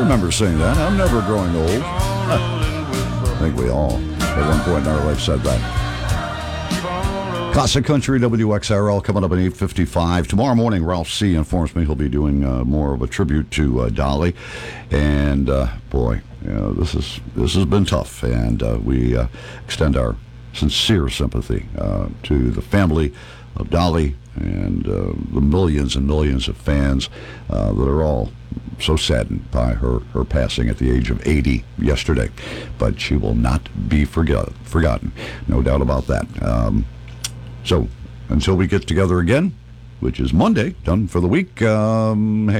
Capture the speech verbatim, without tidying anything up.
remember saying that. I'm never growing old. I think we all, at one point in our life, said that. Classic Country, W X R L, coming up at eight fifty-five. Tomorrow morning, Ralph C. informs me he'll be doing uh, more of a tribute to uh, Dolly. And, uh, boy, you know, this, is, this has been tough. And uh, we uh, extend our sincere sympathy uh, to the family of Dolly and uh, the millions and millions of fans uh, that are all so saddened by her, her passing at the age of eighty yesterday. But she will not be forget, forgotten, no doubt about that. Um, so until we get together again, which is Monday, done for the week, um,